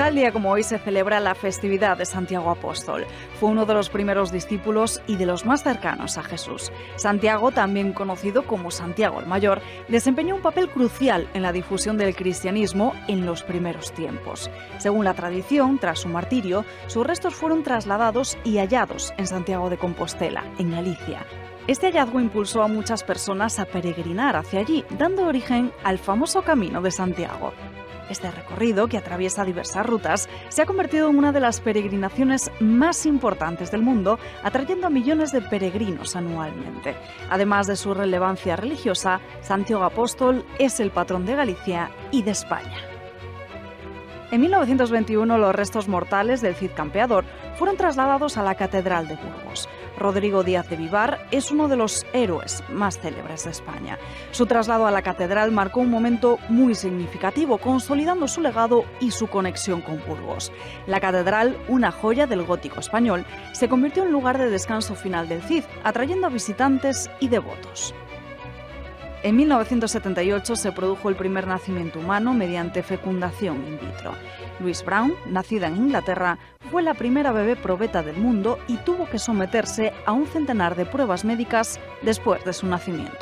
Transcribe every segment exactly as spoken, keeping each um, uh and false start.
Tal día como hoy se celebra la festividad de Santiago Apóstol. Fue uno de los primeros discípulos y de los más cercanos a Jesús. Santiago, también conocido como Santiago el Mayor, desempeñó un papel crucial en la difusión del cristianismo en los primeros tiempos. Según la tradición, tras su martirio, sus restos fueron trasladados y hallados en Santiago de Compostela, en Galicia. Este hallazgo impulsó a muchas personas a peregrinar hacia allí, dando origen al famoso Camino de Santiago. Este recorrido, que atraviesa diversas rutas, se ha convertido en una de las peregrinaciones más importantes del mundo, atrayendo a millones de peregrinos anualmente. Además de su relevancia religiosa, Santiago Apóstol es el patrón de Galicia y de España. En mil novecientos veintiuno, los restos mortales del Cid Campeador fueron trasladados a la Catedral de Burgos. Rodrigo Díaz de Vivar es uno de los héroes más célebres de España. Su traslado a la catedral marcó un momento muy significativo, consolidando su legado y su conexión con Burgos. La catedral, una joya del gótico español, se convirtió en lugar de descanso final del Cid, atrayendo a visitantes y devotos. En mil novecientos setenta y ocho se produjo el primer nacimiento humano mediante fecundación in vitro. Louise Brown, nacida en Inglaterra, fue la primera bebé probeta del mundo y tuvo que someterse a un centenar de pruebas médicas después de su nacimiento.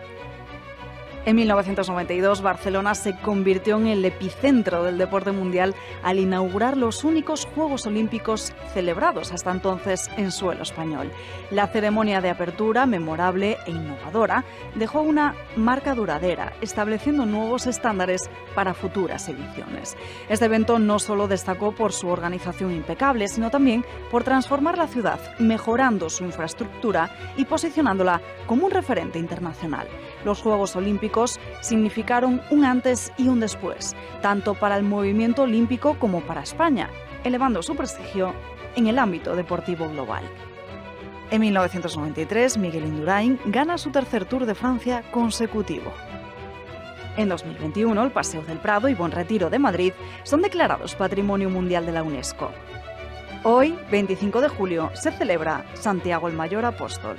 En mil novecientos noventa y dos, Barcelona se convirtió en el epicentro del deporte mundial al inaugurar los únicos Juegos Olímpicos celebrados hasta entonces en suelo español. La ceremonia de apertura, memorable e innovadora, dejó una marca duradera, estableciendo nuevos estándares para futuras ediciones. Este evento no solo destacó por su organización impecable, sino también por transformar la ciudad, mejorando su infraestructura y posicionándola como un referente internacional. Los Juegos Olímpicos significaron un antes y un después, tanto para el movimiento olímpico como para España, elevando su prestigio en el ámbito deportivo global. En mil novecientos noventa y tres, Miguel Indurain gana su tercer Tour de Francia consecutivo. En dos mil veintiuno, el Paseo del Prado y Buen Retiro de Madrid son declarados Patrimonio Mundial de la UNESCO. Hoy, veinticinco de julio, se celebra Santiago el Mayor Apóstol.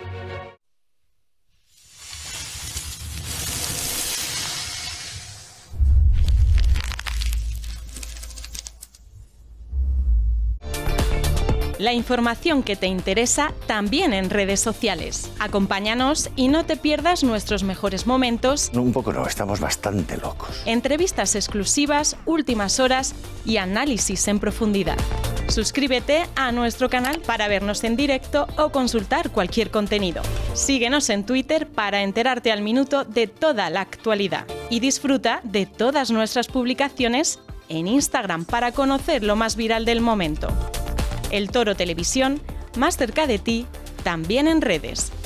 La información que te interesa también en redes sociales. Acompáñanos y no te pierdas nuestros mejores momentos. Un poco no, estamos bastante locos. Entrevistas exclusivas, últimas horas y análisis en profundidad. Suscríbete a nuestro canal para vernos en directo o consultar cualquier contenido. Síguenos en Twitter para enterarte al minuto de toda la actualidad. Y disfruta de todas nuestras publicaciones en Instagram para conocer lo más viral del momento. El Toro Televisión, más cerca de ti, también en redes.